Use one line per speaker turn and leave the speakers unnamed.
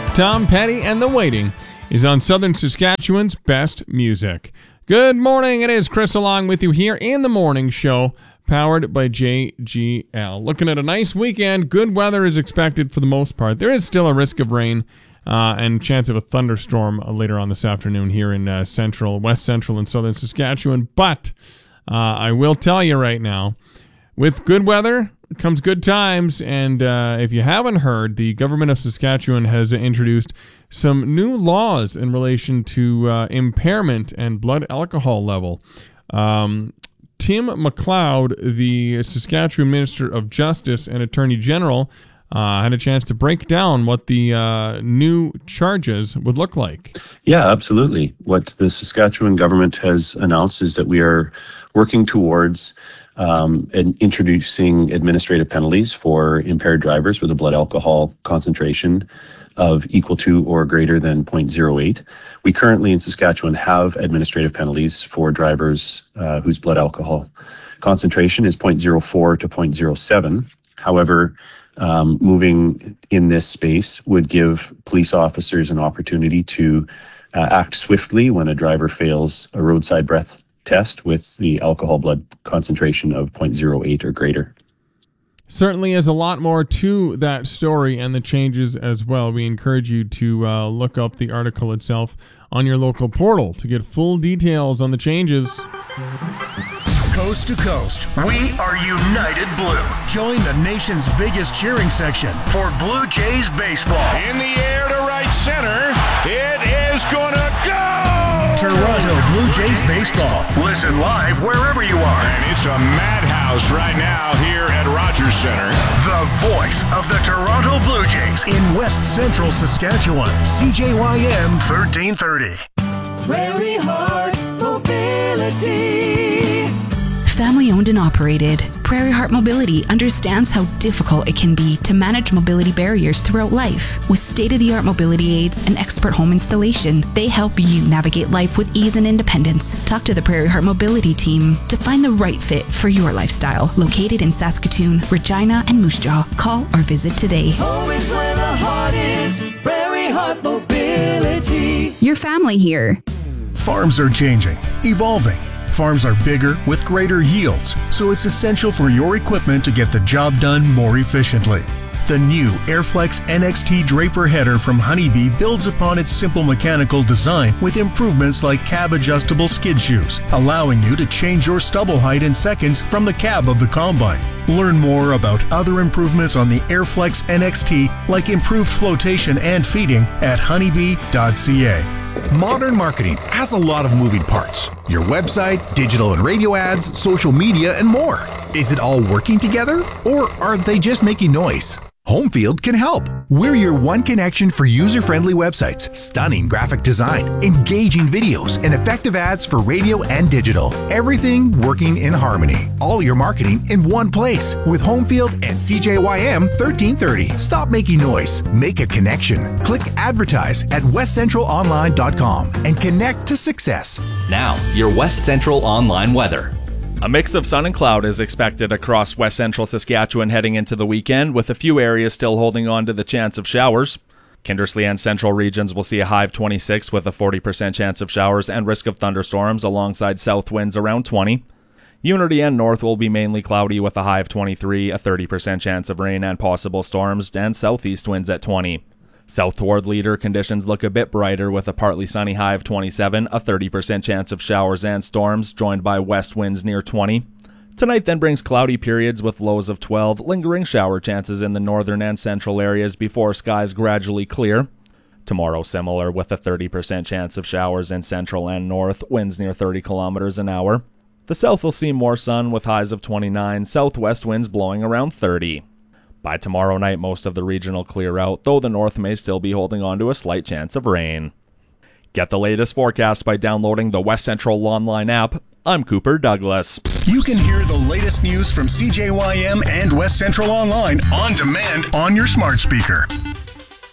Tom Petty and The Waiting is on Southern Saskatchewan's best music. Good morning. It is Chris along with you here in the morning show, powered by JGL. Looking at a nice weekend. Good weather is expected for the most part. There is still a risk of rain and chance of a thunderstorm later on this afternoon here in west central and southern Saskatchewan. But I will tell you right now, with good weather comes good times, and if you haven't heard, the government of Saskatchewan has introduced some new laws in relation to impairment and blood alcohol level. Tim McLeod, the Saskatchewan Minister of Justice and Attorney General, had a chance to break down what the new charges would look like.
Yeah, absolutely. What the Saskatchewan government has announced is that we are working towards introducing administrative penalties for impaired drivers with a blood alcohol concentration of equal to or greater than 0.08. We currently in Saskatchewan have administrative penalties for drivers whose blood alcohol concentration is 0.04 to 0.07. However, moving in this space would give police officers an opportunity to act swiftly when a driver fails a roadside breath test with the alcohol blood concentration of 0.08 or greater.
Certainly is a lot more to that story and the changes as well. We encourage you to look up the article itself on your local portal to get full details on the changes.
Coast to coast, we are United Blue. Join the nation's biggest cheering section for Blue Jays baseball.
In the air to right center, it is gonna go!
Toronto Blue Jays baseball. Listen live wherever you are.
And it's a madhouse right now here at Rogers Center.
The voice of the Toronto Blue Jays in West Central Saskatchewan. CJYM 1330.
Prairie Heart Mobility.
Family owned and operated, Prairie Heart Mobility understands how difficult it can be to manage mobility barriers throughout life. With state-of-the-art mobility aids and expert home installation, they help you navigate life with ease and independence. Talk to the Prairie Heart Mobility team to find the right fit for your lifestyle. Located in Saskatoon, Regina, and Moose Jaw. Call or visit today.
Home is where the heart is. Prairie Heart Mobility.
Your family here.
Farms are changing, evolving. Farms are bigger with greater yields, so it's essential for your equipment to get the job done more efficiently. The new Airflex NXT Draper header from Honeybee builds upon its simple mechanical design with improvements like cab-adjustable skid shoes, allowing you to change your stubble height in seconds from the cab of the combine. Learn more about other improvements on the Airflex NXT, like improved flotation and feeding, at honeybee.ca.
Modern marketing has a lot of moving parts. Your website, digital and radio ads, social media, and more. Is it all working together, or are they just making noise? Homefield can help. We're your one connection for user-friendly websites, stunning graphic design, engaging videos, and effective ads for radio and digital. Everything working in harmony. All your marketing in one place with Homefield and CJYM 1330. Stop making noise. Make a connection. Click advertise at westcentralonline.com and connect to success.
Now, your West Central online weather.
A mix of sun and cloud is expected across west central Saskatchewan heading into the weekend, with a few areas still holding on to the chance of showers. Kindersley and central regions will see a high of 26 with a 40% chance of showers and risk of thunderstorms alongside south winds around 20. Unity and north will be mainly cloudy with a high of 23, a 30% chance of rain and possible storms, and southeast winds at 20. South toward Leader, conditions look a bit brighter with a partly sunny high of 27, a 30% chance of showers and storms, joined by west winds near 20. Tonight then brings cloudy periods with lows of 12, lingering shower chances in the northern and central areas before skies gradually clear. Tomorrow similar with a 30% chance of showers in central and north, winds near 30 kilometers an hour. The south will see more sun with highs of 29, southwest winds blowing around 30. By tomorrow night, most of the region will clear out, though the north may still be holding on to a slight chance of rain. Get the latest forecast by downloading the West Central Online app. I'm Cooper Douglas.
You can hear the latest news from CJYM and West Central Online on demand on your smart speaker.